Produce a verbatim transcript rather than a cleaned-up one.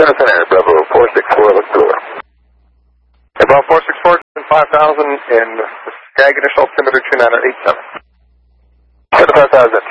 Center, Bravo four six four, look door. Bravo four six four, five thousand in Skag, initial altimeter two nine eight seven. five thousand.